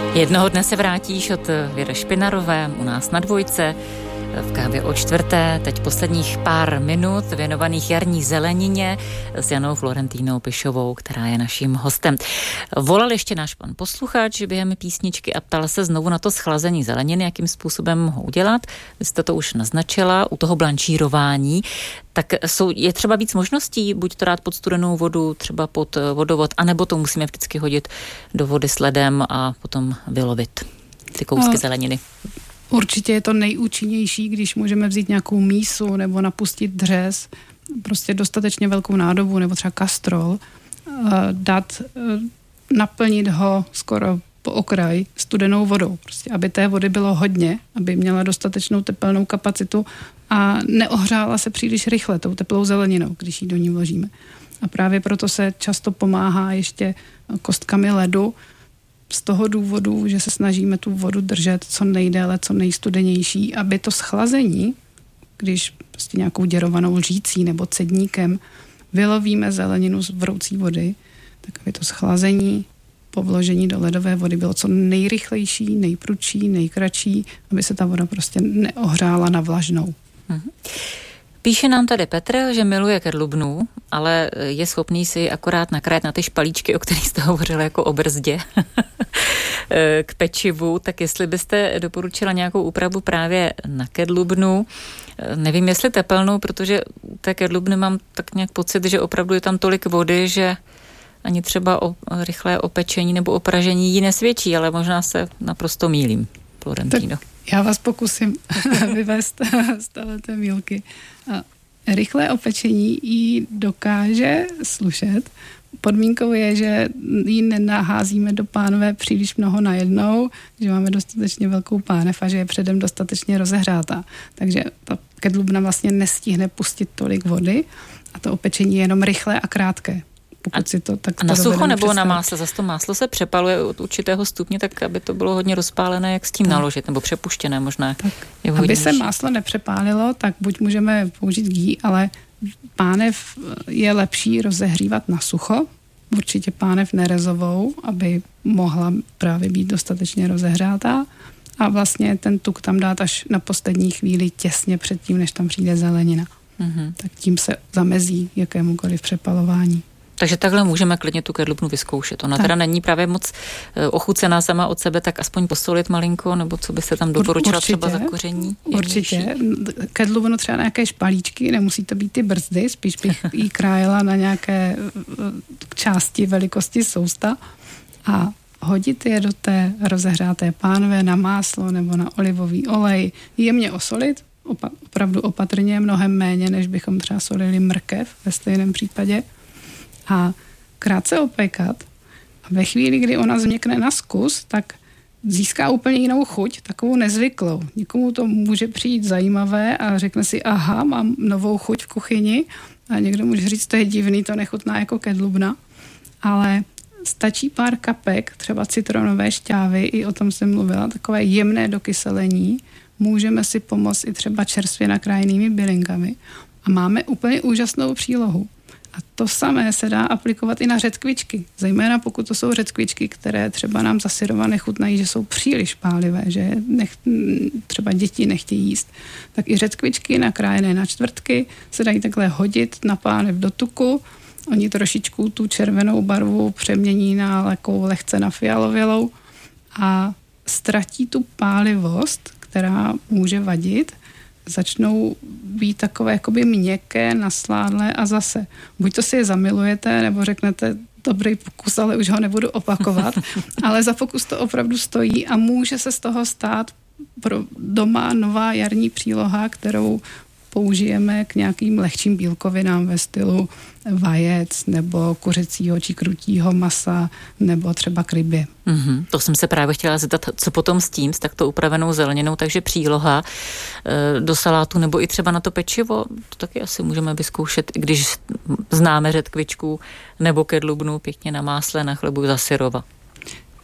Jednoho dne se vrátíš od Věry Špinarové u nás na Dvojce v kávě o 4. Teď posledních pár minut věnovaných jarní zelenině s Janou Florentínou Pišovou, která je naším hostem. Volal ještě náš pan posluchač během písničky a ptal se znovu na to schlazení zeleniny, jakým způsobem ho udělat. Vy jste to už naznačila u toho blančírování. Tak je třeba víc možností, buď to dát pod studenou vodu, třeba pod vodovod, anebo to musíme vždycky hodit do vody s ledem a potom vylovit ty kousky zeleniny. Určitě je to nejúčinnější, když můžeme vzít nějakou mísu nebo napustit dřez, prostě dostatečně velkou nádobu nebo třeba kastrol, naplnit ho skoro po okraj studenou vodou, prostě aby té vody bylo hodně, aby měla dostatečnou tepelnou kapacitu a neohřála se příliš rychle tou teplou zeleninou, když ji do ní vložíme. A právě proto se často pomáhá ještě kostkami ledu, z toho důvodu, že se snažíme tu vodu držet co nejdéle, co nejstudenější, aby to schlazení, když prostě nějakou děrovanou lžící nebo cedníkem vylovíme zeleninu z vroucí vody, tak aby to schlazení po vložení do ledové vody bylo co nejrychlejší, nejprudší, nejkratší, aby se ta voda prostě neohřála na vlažnou. Píše nám tady Petr, že miluje kedlubnu, ale je schopný si akorát nakrájet na ty špalíčky, o kterých jste hovořili jako o brzdě k pečivu, tak jestli byste doporučila nějakou úpravu právě na kedlubnu. Nevím, jestli tepelnou, protože u té kedlubny mám tak nějak pocit, že opravdu je tam tolik vody, že ani třeba o rychlé opečení nebo opražení ji nesvědčí, ale možná se naprosto mýlím, Florentino. Já vás pokusím vyvést z téhleté mýlky. Rychlé opečení ji dokáže slušet. Podmínkou je, že ji nenaházíme do pánve příliš mnoho najednou, že máme dostatečně velkou pánev a že je předem dostatečně rozehřátá. Takže ta kedlubna vlastně nestihne pustit tolik vody a to opečení je jenom rychlé a krátké. A na sucho nebo na másle? Zase to máslo se přepaluje od určitého stupně, tak aby to bylo hodně rozpálené, jak s tím naložit, nebo přepuštěné možná. Tak, aby se máslo nepřepálilo, tak buď můžeme použít ghee, ale pánev je lepší rozehřívat na sucho, určitě pánev nerezovou, aby mohla právě být dostatečně rozehřátá a vlastně ten tuk tam dát až na poslední chvíli těsně předtím, než tam přijde zelenina. Tak tím se zamezí jakémukoliv přepalování. Takže takhle můžeme klidně tu kedlubnu vyzkoušet. Ona teda není právě moc ochucená sama od sebe, tak aspoň posolit malinko, nebo co byste tam doporučila třeba za koření? Určitě. Kedlubnu třeba na nějaké špalíčky, nemusí to být ty brzdy, spíš bych jí krájela na nějaké části velikosti sousta a hodit je do té rozehřáté pánve na máslo nebo na olivový olej, jemně osolit, opravdu opatrně, mnohem méně, než bychom třeba solili mrkev ve stejném případě. A krátce opékat a ve chvíli, kdy ona změkne na zkus, tak získá úplně jinou chuť, takovou nezvyklou. Někomu to může přijít zajímavé a řekne si, aha, mám novou chuť v kuchyni a někdo může říct, to je divný, to nechutná jako kedlubna, ale stačí pár kapek, třeba citronové šťávy, i o tom jsem mluvila, takové jemné dokyselení, můžeme si pomoct i třeba čerstvě nakrájenými bylinkami a máme úplně úžasnou přílohu. A to samé se dá aplikovat i na řetkvičky. Zejména pokud to jsou řetkvičky, které třeba nám za syrova nechutnají, že jsou příliš pálivé, že třeba děti nechtějí jíst. Tak i řetkvičky nakrájené na čtvrtky se dají takhle hodit na pánev do tuku. Oni trošičku tu červenou barvu přemění na lehce na fialovělou a ztratí tu pálivost, která může vadit. Začnou být takové jakoby měkké, nasládlé a zase. Buď to si je zamilujete, nebo řeknete, dobrý pokus, ale už ho nebudu opakovat, ale za pokus to opravdu stojí a může se z toho stát pro doma nová jarní příloha, kterou použijeme k nějakým lehčím bílkovinám ve stylu vajec nebo kuřecího či krutího masa nebo třeba k rybě. To jsem se právě chtěla zeptat, co potom s tím, s takto upravenou zeleninou, takže příloha do salátu nebo i třeba na to pečivo, to taky asi můžeme vyzkoušet, když známe řetkvičku nebo kedlubnu pěkně na másle, na chlebu za syrova.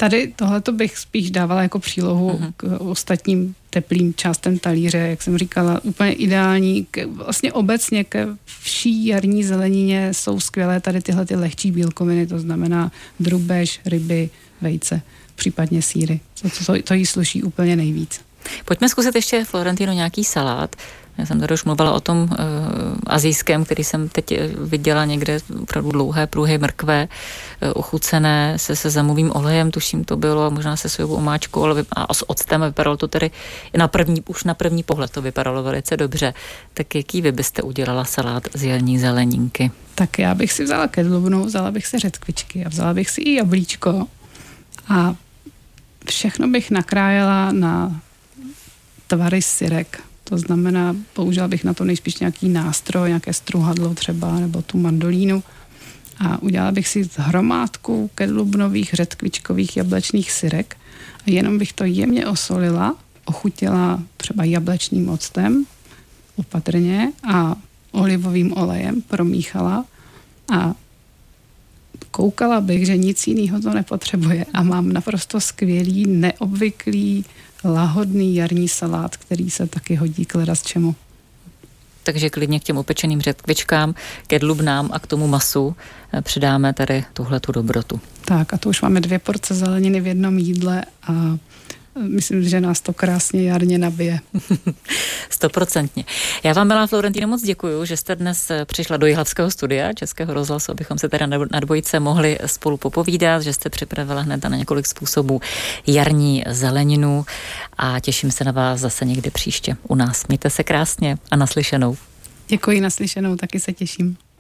Tady tohleto bych spíš dávala jako přílohu k ostatním teplým částem talíře, jak jsem říkala, úplně ideální. Vlastně obecně ke vší jarní zelenině jsou skvělé tady tyhle ty lehčí bílkoviny, to znamená drůbež, ryby, vejce, případně sýry. To jí sluší úplně nejvíc. Pojďme zkusit ještě, Florentino, nějaký salát. Já jsem tady už mluvila o tom asijském, který jsem teď viděla někde, opravdu dlouhé pruhy mrkve, uchucené se sezamovým olejem, tuším to bylo, možná se sojovou omáčkou, ale a s octem vypadalo to tedy už na první pohled to vypadalo velice dobře. Tak jaký vy byste udělala salát z jarní zeleninky? Tak já bych si vzala kedlubnu, vzala bych si řetkvičky a vzala bych si i jablíčko a všechno bych nakrájela na tvary syrek. To znamená, použila bych na to nejspíš nějaký nástroj, nějaké struhadlo třeba, nebo tu mandolínu. A udělala bych si hromádku kedlubnových, řetkvičkových jablečných syrek. A jenom bych to jemně osolila, ochutila třeba jablečným octem, opatrně, a olivovým olejem promíchala. A koukala bych, že nic jiného to nepotřebuje. A mám naprosto skvělý, neobvyklý, lahodný jarní salát, který se taky hodí k ledasčemu. Takže klidně k těm upečeným řetkvičkám, kedlubnám a k tomu masu přidáme tady tuhletu dobrotu. Tak a to už máme 2 porce zeleniny v jednom jídle a myslím, že nás to krásně jarně nabije. 100%. Já vám, milá Florentino, moc děkuju, že jste dnes přišla do Jihlavského studia Českého rozhlasu, abychom se teda na dvojice mohli spolu popovídat, že jste připravila hned na několik způsobů jarní zeleninu a těším se na vás zase někdy příště u nás. Mějte se krásně a naslyšenou. Děkuji, naslyšenou, taky se těším.